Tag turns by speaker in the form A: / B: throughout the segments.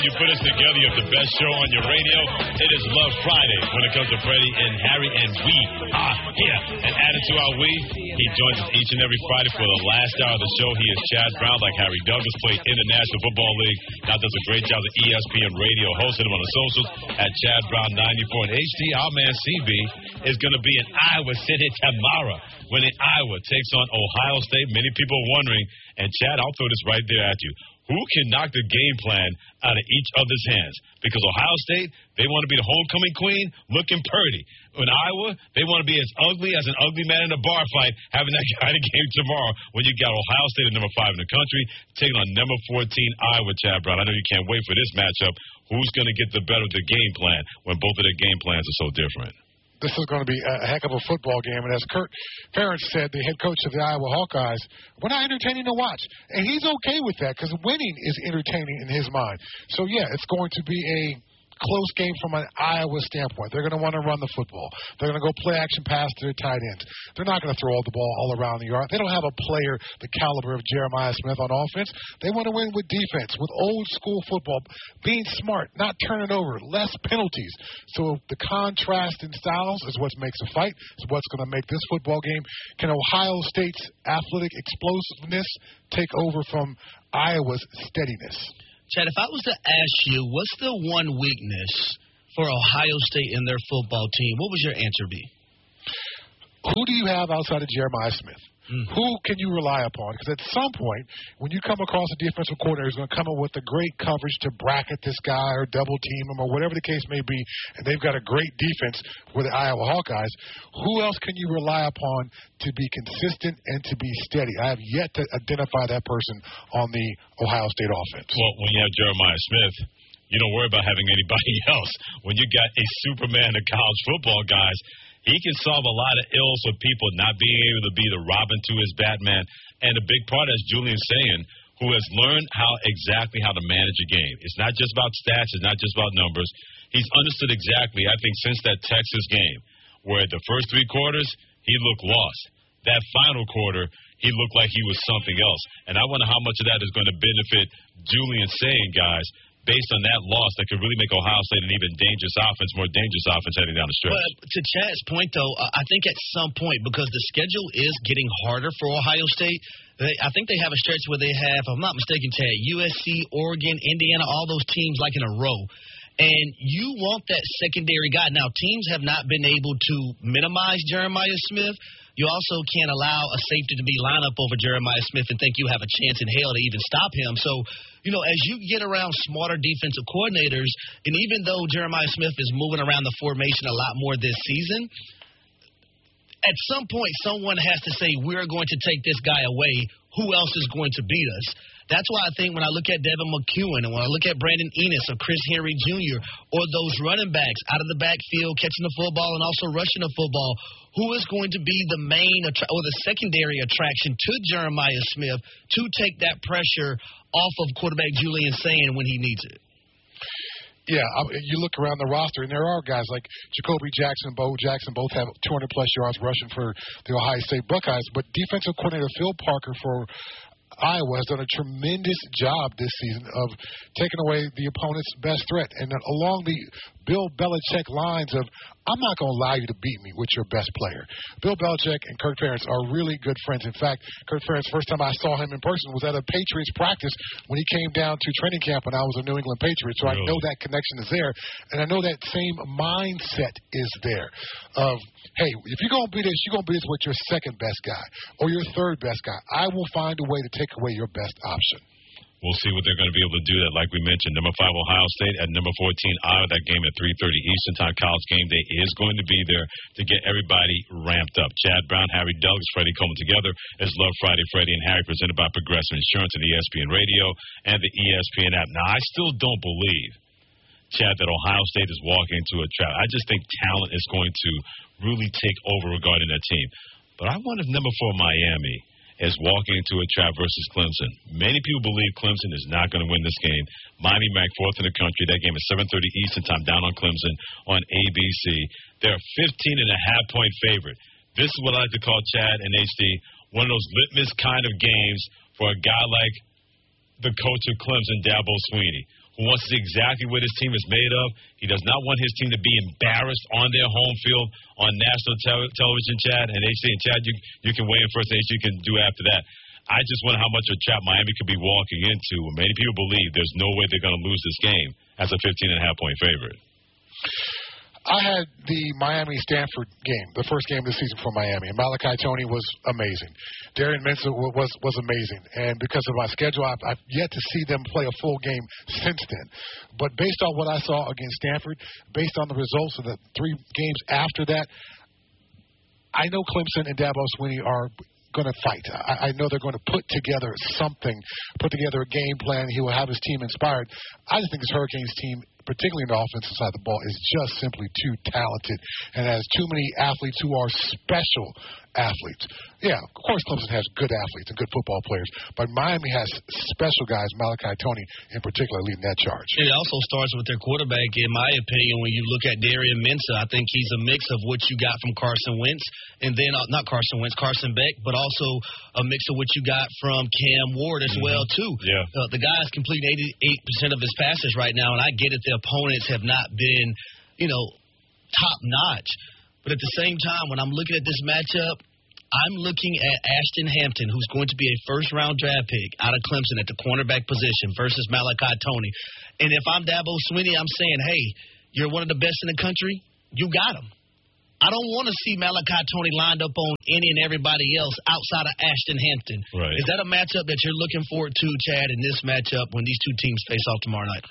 A: You put us together, you have the best show on your radio. It is Love Friday when it comes to Freddie and Harry, and we are here. And added to our we, he joins us each and every Friday for the last hour of the show. He is Chad Brown, like Harry Douglas, played in the National Football League. Now does a great job at ESPN Radio, hosting him on the socials at Chad Brown 94. And HD, our man CB, is going to be in Iowa City tomorrow when Iowa takes on Ohio State. Many people are wondering, and Chad, I'll throw this right there at you. Who can knock the game plan out of each other's hands? Because Ohio State, they want to be the homecoming queen, looking purty. In Iowa, they want to be as ugly as an ugly man in a bar fight, having that kind of game tomorrow when you got Ohio State at number 5 in the country, taking on number 14 Iowa, Chad Brown. I know you can't wait for this matchup. Who's going to get the better of the game plan when both of their game plans are so different?
B: This is going to be a heck of a football game. And as Kirk Ferentz said, the head coach of the Iowa Hawkeyes, we're not entertaining to watch. And he's okay with that because winning is entertaining in his mind. So, yeah, it's going to be a close game from an Iowa standpoint. They're going to want to run the football. They're going to go play action pass to their tight ends. They're not going to throw the ball all around the yard. They don't have a player the caliber of Jeremiah Smith on offense. They want to win with defense, with old school football, being smart, not turning over, less penalties. So the contrast in styles is what makes a fight. It's what's going to make this football game. Can Ohio State's athletic explosiveness take over from Iowa's steadiness?
C: Chad, if I was to ask you, what's the one weakness for Ohio State in their football team, what would your answer be?
B: Who do you have outside of Jeremiah Smith? Who can you rely upon? Because at some point, when you come across a defensive coordinator who's going to come up with a great coverage to bracket this guy or double team him or whatever the case may be, and they've got a great defense with the Iowa Hawkeyes, who else can you rely upon to be consistent and to be steady? I have yet to identify that person on the Ohio State offense.
A: Well, when you have Jeremiah Smith, you don't worry about having anybody else. When you got a Superman of college football, guys, he can solve a lot of ills of people not being able to be the Robin to his Batman. And a big part, as Julian's saying, who has learned exactly how to manage a game. It's not just about stats. It's not just about numbers. He's understood exactly, I think, since that Texas game, where the first 3 quarters, he looked lost. That final quarter, he looked like he was something else. And I wonder how much of that is going to benefit Julian saying, guys, based on that loss that could really make Ohio State an even more dangerous offense heading down the stretch.
C: But to Chad's point, though, I think at some point, because the schedule is getting harder for Ohio State, I think they have a stretch where they have, if I'm not mistaken, Chad, USC, Oregon, Indiana, all those teams like in a row. And you want that secondary guy. Now, teams have not been able to minimize Jeremiah Smith. You also can't allow a safety to be lined up over Jeremiah Smith and think you have a chance in hell to even stop him. So, as you get around smarter defensive coordinators, and even though Jeremiah Smith is moving around the formation a lot more this season, at some point someone has to say, we're going to take this guy away. Who else is going to beat us? That's why I think when I look at Devin McEwen and when I look at Brandon Enos or Chris Henry Jr. or those running backs out of the backfield catching the football and also rushing the football, who is going to be the main or the secondary attraction to Jeremiah Smith to take that pressure off of quarterback Julian Sayin when he needs it?
B: Yeah, you look around the roster, and there are guys like Jacoby Jackson, Bo Jackson, both have 200-plus yards rushing for the Ohio State Buckeyes. But defensive coordinator Phil Parker for Iowa has done a tremendous job this season of taking away the opponent's best threat. And along the Bill Belichick lines of, I'm not going to allow you to beat me with your best player. Bill Belichick and Kirk Ferentz are really good friends. In fact, Kirk Ferentz, first time I saw him in person was at a Patriots practice when he came down to training camp when I was a New England Patriot. So really? I know that connection is there. And I know that same mindset is there of, hey, if you're going to beat us, you're going to beat us with your second best guy or your third best guy. I will find a way to take away your best option.
A: We'll see what they're going to be able to do that. Like we mentioned, number 5 Ohio State at number 14 Iowa. That game at 3:30 Eastern Time. College game day is going to be there to get everybody ramped up. Chad Brown, Harry Douglas, Freddie Coleman together as Love Friday. Freddie and Harry presented by Progressive Insurance and ESPN Radio and the ESPN app. Now, I still don't believe, Chad, that Ohio State is walking into a trap. I just think talent is going to really take over regarding that team. But I wonder if number 4 Miami is walking into a trap versus Clemson. Many people believe Clemson is not going to win this game. Miami ranked 4th in the country. That game is 7:30 Eastern Time down on Clemson on ABC. They're a 15.5-point favorite. This is what I like to call, Chad and HD, one of those litmus kind of games for a guy like the coach of Clemson, Dabo Swinney, who who wants to see exactly what his team is made of. He does not want his team to be embarrassed on their home field on national television, Chad. And HC and Chad, you can weigh in first, and HC can do after that. I just wonder how much of a trap Miami could be walking into. Many people believe there's no way they're going to lose this game as a 15.5-point favorite.
B: I had the Miami-Stanford game, the first game of the season for Miami, and Malachi Tony was amazing. Darian Mensah was amazing, and because of my schedule, I've yet to see them play a full game since then. But based on what I saw against Stanford, based on the results of the 3 games after that, I know Clemson and Dabo Swinney are going to fight. I know they're going to put together a game plan. He will have his team inspired. I just think this Hurricanes team, particularly in the offensive side of the ball, is just simply too talented and has too many athletes who are special athletes. Yeah, of course Clemson has good athletes and good football players, but Miami has special guys, Malachi Tony in particular, leading that charge.
C: It also starts with their quarterback, in my opinion. When you look at Darian Mensah, I think he's a mix of what you got from Carson Wentz, and then, not Carson Wentz, Carson Beck, but also a mix of what you got from Cam Ward as well, too.
A: Yeah.
C: The guy's completing 88% of his passes right now, and I get it, the opponents have not been, top-notch. But at the same time, when I'm looking at this matchup, I'm looking at Ashton Hampton, who's going to be a first-round draft pick out of Clemson at the cornerback position versus Malachi Tony. And if I'm Dabo Swinney, I'm saying, hey, you're one of the best in the country. You got him. I don't want to see Malachi Tony lined up on any and everybody else outside of Ashton Hampton.
A: Right.
C: Is that a matchup that you're looking forward to, Chad, in this matchup when these two teams face off tomorrow night?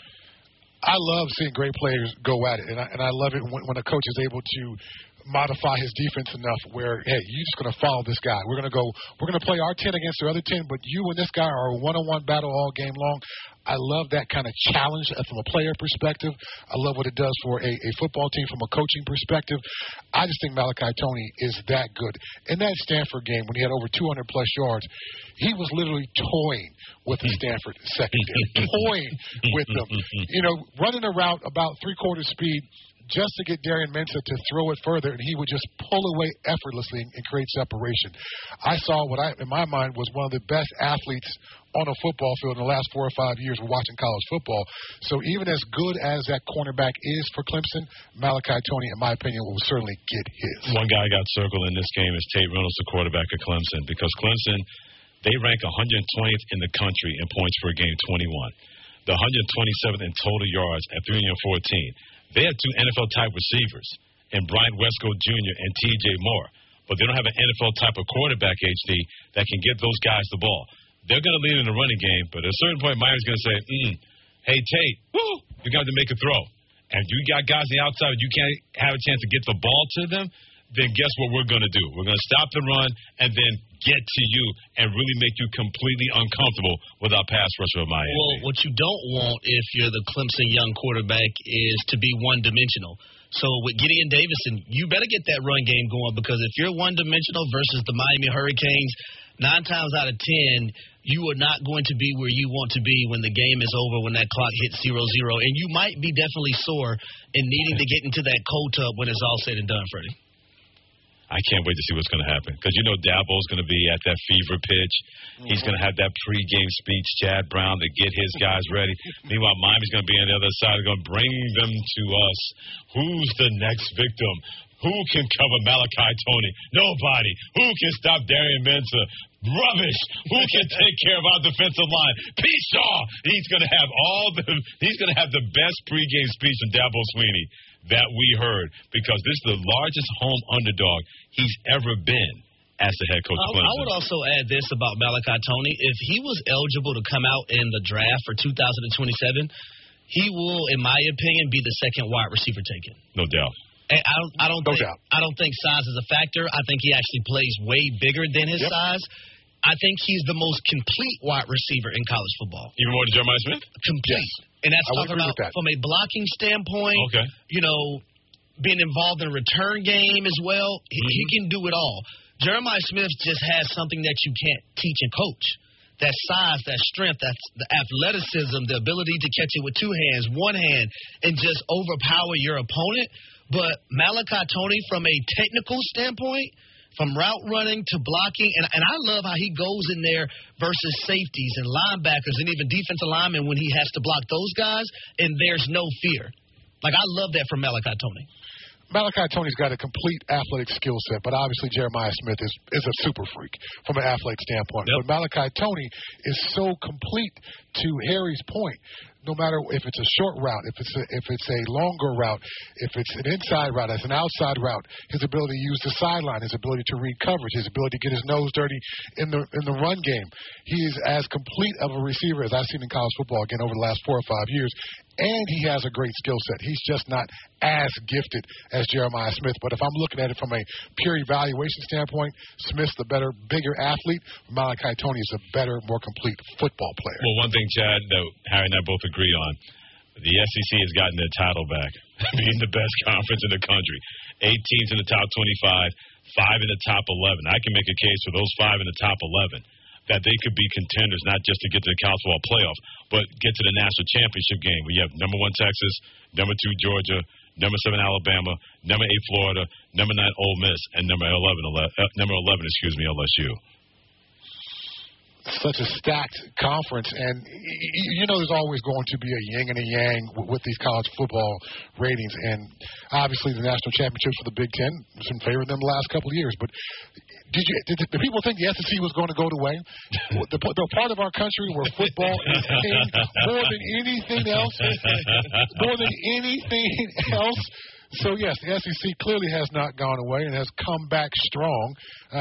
B: I love seeing great players go at it, and I love it when a coach is able to modify his defense enough where, hey, you're just going to follow this guy. We're going to play our 10 against their other 10, but you and this guy are a one-on-one battle all game long. I love that kind of challenge from a player perspective. I love what it does for a football team from a coaching perspective. I just think Malachi Tony is that good. In that Stanford game, when he had over 200-plus yards, he was literally toying with the Stanford secondary, toying with them. Running a route about three-quarter speed, just to get Darian Mensah to throw it further, and he would just pull away effortlessly and create separation. I saw what in my mind was one of the best athletes on a football field in the last 4 or 5 years of watching college football. So even as good as that cornerback is for Clemson, Malachi Tony, in my opinion, will certainly get his.
A: One guy I got circled in this game is Tate Reynolds, the quarterback of Clemson, because Clemson, they rank 120th in the country in points per game, 21. The 127th in total yards at 314. They have 2 NFL-type receivers in Bryant Westcott Jr. and T.J. Moore, but they don't have an NFL type of quarterback, HD, that can get those guys the ball. They're going to lead in the running game, but at a certain point, Miami's going to say, hey, Tate, you got to make a throw. And you got guys on the outside, you can't have a chance to get the ball to them, then guess what we're going to do? We're going to stop the run and then get to you and really make you completely uncomfortable with our pass rusher of Miami.
C: Well, what you don't want if you're the Clemson young quarterback is to be one-dimensional. So with Gideon Davison, you better get that run game going, because if you're one-dimensional versus the Miami Hurricanes, 9 times out of 10, you are not going to be where you want to be when the game is over, when that clock hits 0-0. And you might be definitely sore and needing to get into that cold tub when it's all said and done, Freddie.
A: I can't wait to see what's going to happen, because Dabo's going to be at that fever pitch. He's going to have that pregame speech, Chad Brown, to get his guys ready. Meanwhile, Miami's going to be on the other side. They're going to bring them to us. Who's the next victim? Who can cover Malachi Tony? Nobody. Who can stop Darian Mensah? Rubbish. Who can take care of our defensive line? Pete Shaw. He's going to have the best pregame speech from Dabo Swinney that we heard, because this is the largest home underdog he's ever been as the head coach of Clemson.
C: I would also add this about Malachi Tony. If he was eligible to come out in the draft for 2027, he will, in my opinion, be the second wide receiver taken.
A: No doubt.
C: And I don't think size is a factor. I think he actually plays way bigger than his size. I think he's the most complete wide receiver in college football.
A: Even more than Jeremiah Smith?
C: Complete. Yes. And that's talking about from a blocking standpoint, being involved in a return game as well. He can do it all. Jeremiah Smith just has something that you can't teach and coach. That size, that strength, that's the athleticism, the ability to catch it with 2 hands, 1 hand, and just overpower your opponent. But Malachi Tony, from a technical standpoint, from route running to blocking. And I love how he goes in there versus safeties and linebackers and even defensive linemen when he has to block those guys, and there's no fear. Like, I love that from Malachi Tony.
B: Malachi Tony's got a complete athletic skill set, but obviously Jeremiah Smith is a super freak from an athletic standpoint.
A: Yep.
B: But Malachi Tony is so complete, to Harry's point. No matter if it's a short route, if it's a longer route, if it's an inside route, as an outside route, his ability to use the sideline, his ability to read coverage, his ability to get his nose dirty in the run game. He is as complete of a receiver as I've seen in college football, again, over the last 4 or 5 years. And he has a great skill set. He's just not as gifted as Jeremiah Smith. But if I'm looking at it from a pure evaluation standpoint, Smith's the better, bigger athlete. Malachi Tony is a better, more complete football player.
A: Well, one thing, Chad, that Harry and I both agree on, the SEC has gotten their title back, being the best conference in the country. 8 teams in the top 25, 5 in the top 11. I can make a case for those 5 in the top 11 that they could be contenders, not just to get to the college football playoff, but get to the national championship game. We have number 1 Texas, number 2 Georgia, number 7 Alabama, number 8 Florida, number 9 Ole Miss, and number 11 LSU.
B: Such a stacked conference, and you know there's always going to be a yin and a yang with these college football ratings, and obviously the national championships for the Big Ten was in favor of them the last couple of years. But did people think the SEC was going to go away? The part of our country where football is king more than anything else, So yes, the SEC clearly has not gone away and has come back strong.